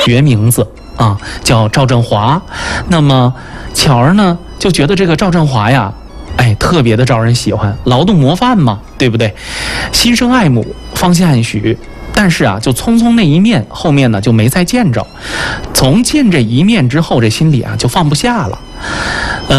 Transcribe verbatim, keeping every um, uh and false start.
学名字啊，叫赵振华。那么巧儿呢就觉得这个赵振华呀，哎，特别的招人喜欢，劳动模范嘛，对不对？心生爱慕，芳心暗许。但是啊，就匆匆那一面，后面呢就没再见着。从见这一面之后，这心里啊就放不下了。